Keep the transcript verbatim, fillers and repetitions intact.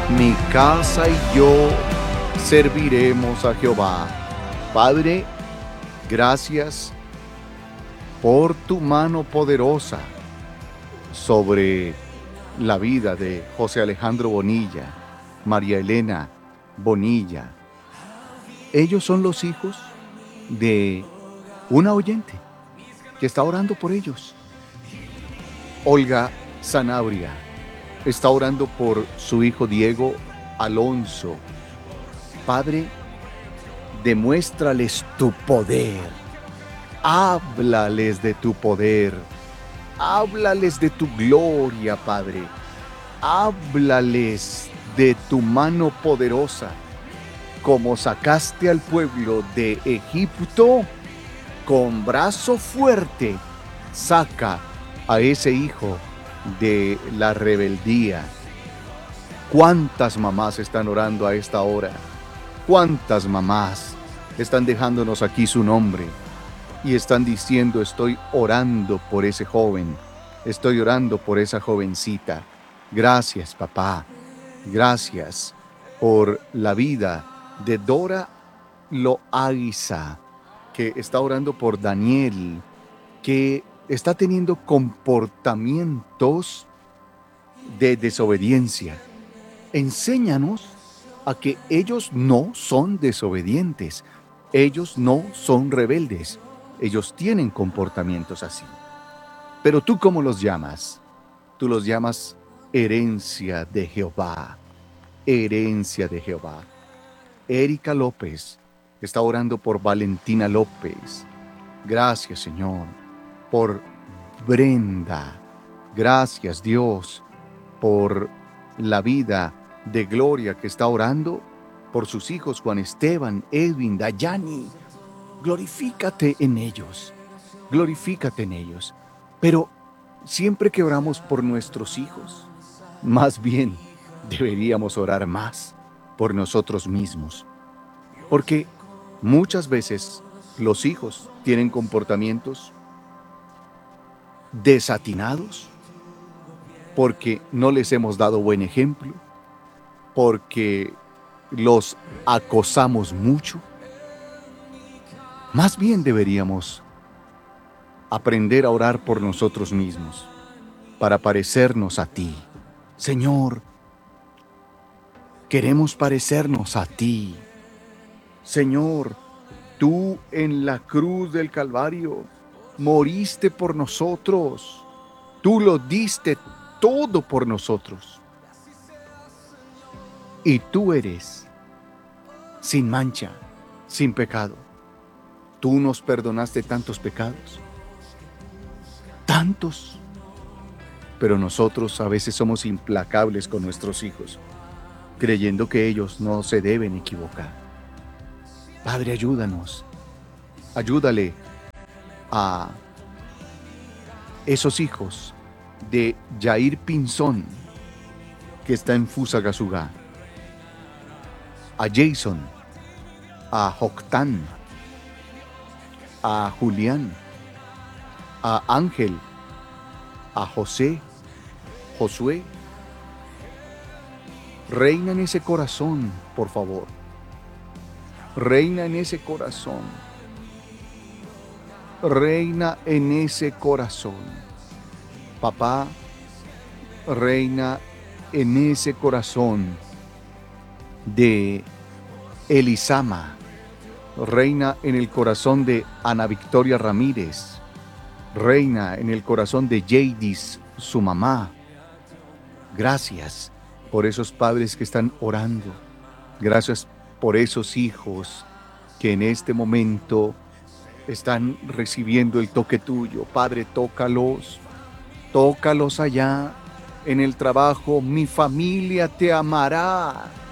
Mi casa y yo serviremos a Jehová. Padre, gracias por tu mano poderosa sobre la vida de José Alejandro Bonilla, María Elena Bonilla. Ellos son los hijos de una oyente que está orando por ellos. Olga Sanabria está orando por su hijo Diego Alonso. Padre, demuéstrales tu poder. Háblales de tu poder. Háblales de tu gloria, Padre. Háblales de tu mano poderosa. Como sacaste al pueblo de Egipto, con brazo fuerte, saca a ese hijo de la rebeldía. ¿Cuántas mamás están orando a esta hora? ¿Cuántas mamás están dejándonos aquí su nombre y están diciendo: estoy orando por ese joven, estoy orando por esa jovencita? Gracias, papá. Gracias por la vida de Dora Loaiza, que está orando por Daniel, que está teniendo comportamientos de desobediencia. Enséñanos a que ellos no son desobedientes, ellos no son rebeldes, ellos tienen comportamientos así. Pero tú, ¿cómo los llamas? Tú los llamas herencia de Jehová, herencia de Jehová. Erika López está orando por Valentina López. Gracias, Señor, por Brenda. Gracias, Dios, por la vida de Gloria, que está orando por sus hijos Juan Esteban, Edwin, Dayani. Glorifícate en ellos, glorifícate en ellos. Pero siempre que oramos por nuestros hijos, más bien deberíamos orar más por nosotros mismos. Porque muchas veces los hijos tienen comportamientos desatinados porque no les hemos dado buen ejemplo, porque los acosamos mucho. Más bien deberíamos aprender a orar por nosotros mismos para parecernos a ti. Señor, queremos parecernos a ti. Señor, tú en la cruz del Calvario moriste por nosotros. Tú lo diste todo por nosotros. Y tú eres sin mancha, sin pecado. Tú nos perdonaste tantos pecados, tantos. Pero nosotros a veces somos implacables con nuestros hijos, creyendo que ellos no se deben equivocar. Padre, ayúdanos. Ayúdale a esos hijos de Jair Pinzón, que está en Fusagasugá, a Jason, a Joctán, a Julián, a Ángel, a José, Josué. Reina en ese corazón, por favor. Reina en ese corazón. Reina en ese corazón. Papá, reina en ese corazón de Elisama. Reina en el corazón de Ana Victoria Ramírez. Reina en el corazón de Jadis, su mamá. Gracias por esos padres que están orando. Gracias por esos hijos que en este momento están recibiendo el toque tuyo. Padre, tócalos. Tócalos allá en el trabajo. Mi familia te amará.